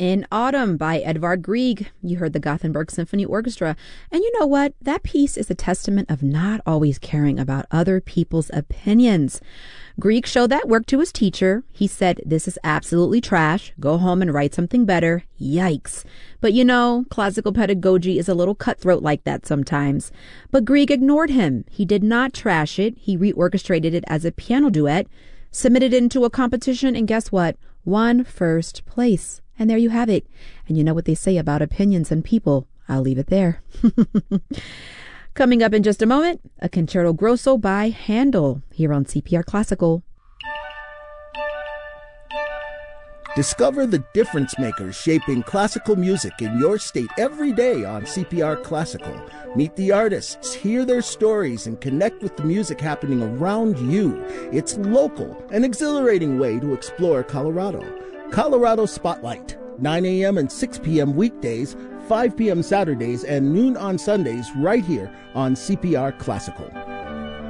In Autumn by Edvard Grieg. You heard the Gothenburg Symphony Orchestra. And you know what? That piece is a testament of not always caring about other people's opinions. Grieg showed that work to his teacher. He said, "This is absolutely trash. Go home and write something better." Yikes. But you know, classical pedagogy is a little cutthroat like that sometimes. But Grieg ignored him. He did not trash it. He reorchestrated it as a piano duet, submitted it into a competition, and guess what? Won first place. And there you have it. And you know what they say about opinions and people. I'll leave it there. Coming up in just a moment, a Concerto Grosso by Handel here on CPR Classical. Discover the difference makers shaping classical music in your state every day on CPR Classical. Meet the artists, hear their stories, and connect with the music happening around you. It's local, an exhilarating way to explore Colorado. Colorado Spotlight, 9 a.m. and 6 p.m. weekdays, 5 p.m. Saturdays, and noon on Sundays right here on CPR Classical.